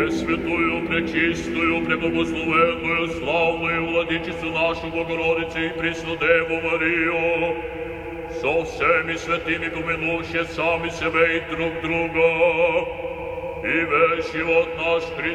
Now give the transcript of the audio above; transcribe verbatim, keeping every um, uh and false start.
Пресвятую, пречистую, преблагословенную, славную Владычицу нашу Богородицу и Преснодеву Марию, со всеми святыми помянувши сами себя и друг друга, и весь живот наш Христос.